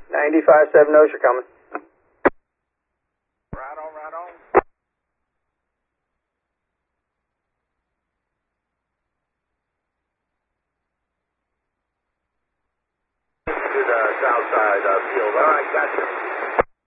95-7 knows you're coming. Right on, right on. To the south side field. All right, gotcha.